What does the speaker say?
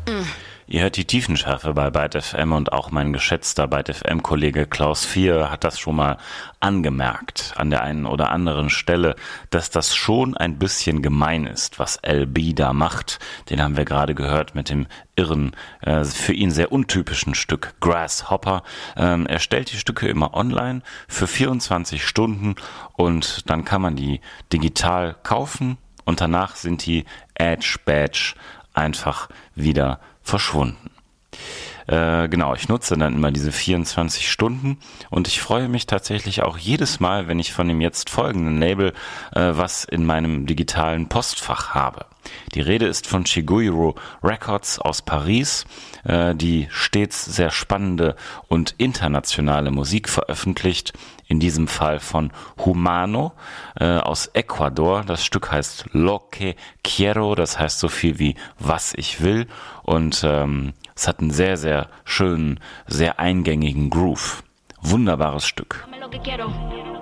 Ihr hört die Tiefenschärfe bei Byte FM und auch mein geschätzter Byte FM-Kollege Klaus Vier hat das schon mal angemerkt an der einen oder anderen Stelle, dass das schon ein bisschen gemein ist, was LB da macht. Den haben wir gerade gehört mit dem irren, für ihn sehr untypischen Stück Grasshopper. Er stellt die Stücke immer online für 24 Stunden und dann kann man die digital kaufen und danach sind die Edge-Badge einfach wieder verschwunden. Genau, ich nutze dann immer diese 24 Stunden und ich freue mich tatsächlich auch jedes Mal, wenn ich von dem jetzt folgenden Label was in meinem digitalen Postfach habe. Die Rede ist von Chiguiro Records aus Paris, die stets sehr spannende und internationale Musik veröffentlicht. In diesem Fall von Humano aus Ecuador. Das Stück heißt Lo que quiero, das heißt so viel wie was ich will. Und es hat einen sehr, sehr schönen, sehr eingängigen Groove. Wunderbares Stück. Lo que quiero.